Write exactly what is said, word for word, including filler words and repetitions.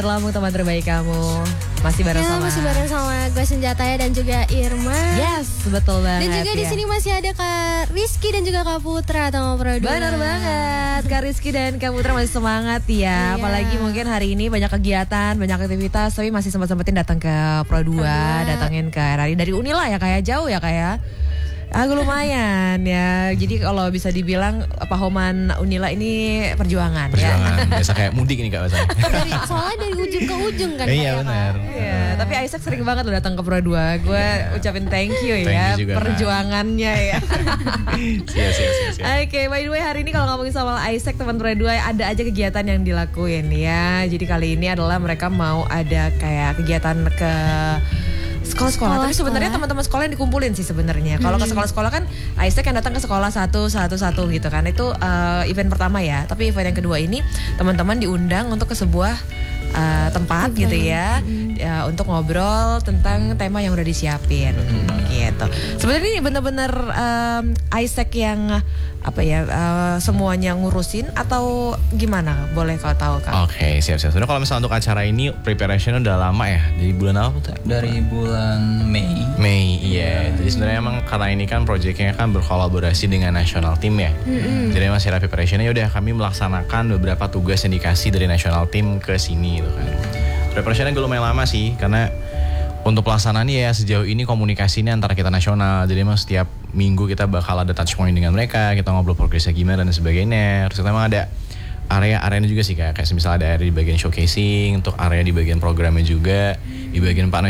Lambung teman terbaik kamu. Masih bareng ya, sama masih bareng sama gue Senjataya dan juga Irma. Yes, betul banget. Dan juga ya. di sini masih ada Kak Rizky dan juga Kak Putra atau ngobrol dua. Benar banget. Kak Rizky dan Kak Putra masih semangat ya. Iya. Apalagi mungkin hari ini banyak kegiatan, banyak aktivitas, tapi masih sempat-sempetin datang ke Pro dua, datangin ke R R I dari Unila ya, kayak jauh ya kayak. Agak lumayan ya. Jadi kalau bisa dibilang Pahoman Unila ini perjuangan, perjuangan. ya. Biasa kayak mudik nih Kak Basanya. Dari, soalnya dari ujung ke ujung kan. Iya benar. Iya, tapi Isaac sering banget lo datang ke Pro dua. Gue yeah. ucapin thank you thank ya you juga, perjuangannya ya. Siap, siap, siap, siap. Oke, okay, by the way hari ini kalau ngomongin soal Isaac teman Pro dua ada aja kegiatan yang dilakuin ya. Jadi kali ini adalah mereka mau ada kayak kegiatan ke sekolah-sekolah, tapi sebenarnya teman-teman sekolah yang dikumpulin sih sebenarnya. Kalau hmm. ke sekolah-sekolah kan Isaac yang datang ke sekolah satu satu satu gitu kan. Itu uh, event pertama ya. Tapi event yang kedua ini teman-teman diundang untuk ke sebuah uh, tempat okay. gitu ya, hmm. ya untuk ngobrol tentang tema yang udah disiapin hmm. gitu. Sebenarnya ini benar-benar um, Isaac yang apa ya uh, semuanya ngurusin atau gimana? Boleh kau tahu Kak? Oke, okay, siap-siap. Sebenarnya kalau misalnya untuk acara ini preparation udah lama ya. Dari bulan apa tuh? Dari bulan Mei. Mei, iya. Yeah. Jadi sebenarnya emang karena ini kan proyeknya kan berkolaborasi dengan national team ya. Mm-hmm. Jadi masih ada preparationnya. Udah kami melaksanakan beberapa tugas yang dikasih dari national team ke sini gitu kan. Preparationnya gue lumayan lama sih karena untuk pelaksanaannya ya sejauh ini komunikasinya antara kita nasional. Jadi emang setiap minggu kita bakal ada touch point dengan mereka, kita ngobrol progresnya gimana dan sebagainya. Terus kita emang ada area-areanya juga sih kayak, kayak misalnya ada area di bagian showcasing, untuk area di bagian programnya juga, di bagian partner